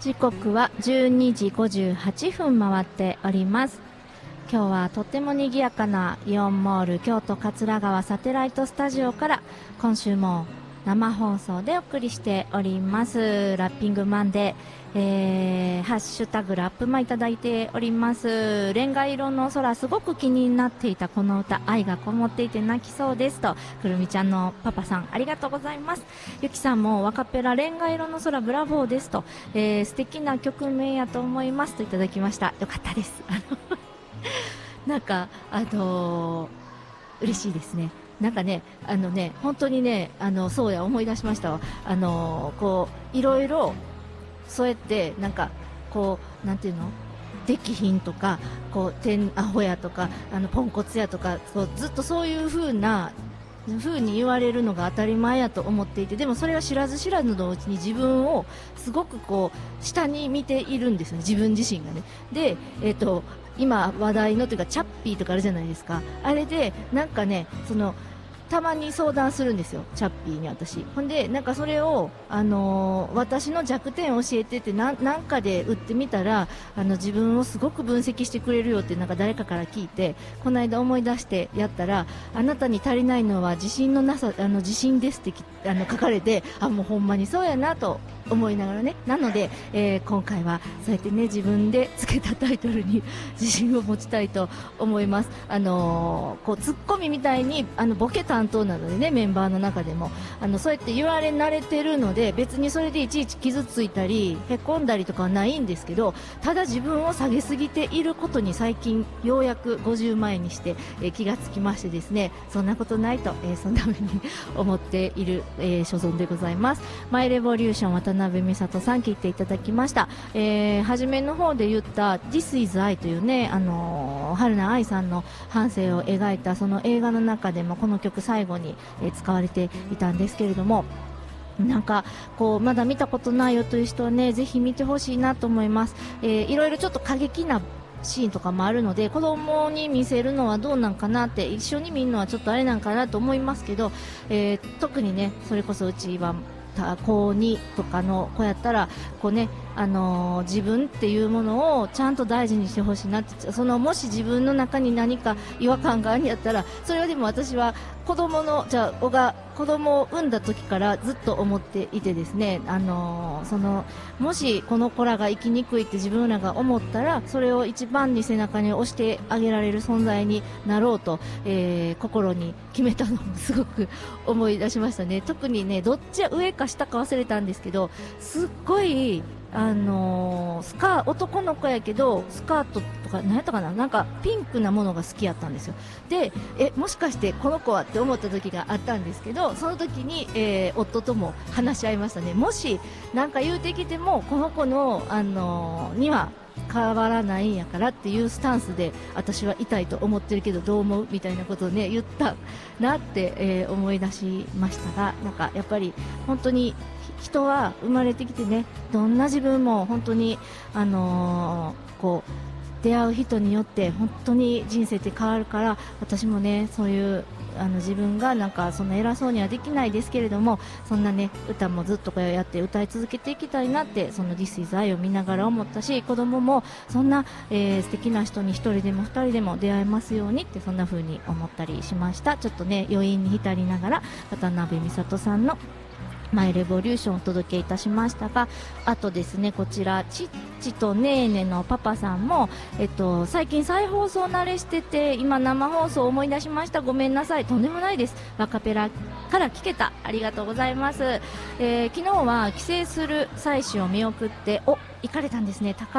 時刻は12時58分回っております。今日はとっても賑やかなイオンモール京都桂川サテライトスタジオから今週も生放送でお送りしておりますラッピングマンデー、ハッシュタグラップマいただいております。レンガ色の空、すごく気になっていたこの歌、愛がこもっていて泣きそうですと、くるみちゃんのパパさんありがとうございます。ゆきさんもワカペラレンガ色の空ブラボーですと、素敵な曲名やと思いますといただきました。よかったです。なんか嬉しいですね。なんかね、本当にね、そうや思い出しましたわ。こういろいろそうやってなんかこうなんていうの、できひんとか、こうアホやとかポンコツやとか、そうずっとそういう風に言われるのが当たり前やと思っていて、でもそれは知らず知らずのうちに自分をすごくこう下に見ているんですよね、自分自身がね。で、今話題のというかチャッピーとかあるじゃないですか。あれでなんかね、たまに相談するんですよ、チャッピーに私。ほんでなんかそれを、私の弱点を教えてってなんかで売ってみたら、自分をすごく分析してくれるよってなんか誰かから聞いて、この間思い出してやったら、あなたに足りないのは自信のなさ、自信ですって書かれて、もうほんまにそうやなと思いながらね。なので、今回はそうやってね、自分でつけたタイトルに自信を持ちたいと思います。こうツッコミみたいにボケ担当なのでね、メンバーの中でもそうやって言われ慣れてるので、別にそれでいちいち傷ついたりへこんだりとかはないんですけど、ただ自分を下げすぎていることに最近ようやく50前にして、気がつきましてですね、そんなことないと、そんな風に思っている、所存でございます。マイレボリューション渡辺美里さん聞いていただきました。初めの方で言った This is I というね、春菜愛さんの半生を描いたその映画の中でもこの曲最後に、使われていたんですけれども、なんかこうまだ見たことないよという人はね、ぜひ見てほしいなと思います。いろいろちょっと過激なシーンとかもあるので、子供に見せるのはどうなんかなって、一緒に見るのはちょっとあれなんかなと思いますけど、特にね、それこそうちは高2とかの子やったらこうね、自分っていうものをちゃんと大事にしてほしいなって。もし自分の中に何か違和感があるんやったら、それはでも私は子供を産んだ時からずっと思っていてですね、もしこの子らが生きにくいって自分らが思ったら、それを一番に背中に押してあげられる存在になろうと、心に決めたのをすごく思い出しましたね。特にね、どっち上か下か忘れたんですけど、すっごい男の子やけどスカートとか何やったかな、なんかピンクなものが好きやったんですよ。で、もしかしてこの子はって思った時があったんですけど、その時に、夫とも話し合いましたね。もし何か言うてきてもこの子の、には変わらないんやからっていうスタンスで私はいたいと思ってるけどどう思うみたいなことをね言ったなって、思い出しましたが、なんかやっぱり本当に人は生まれてきてね、どんな自分も本当にこう出会う人によって本当に人生って変わるから、私もねそういう自分がなんかそんな偉そうにはできないですけれども、そんなね歌もずっとこうやって歌い続けていきたいなって、その This is I を見ながら思ったし、子供もそんな、素敵な人に一人でも二人でも出会えますようにって、そんな風に思ったりしました。ちょっとね余韻に浸りながら渡辺美里さんのマイレボリューションをお届けいたしましたが、あとですね、こちらちっちとねーねのパパさんも、最近再放送慣れしてて今生放送思い出しました、ごめんなさい。とんでもないです、ワカペラから聞けた、ありがとうございます。昨日は帰省する妻子を見送って行かれたんですね。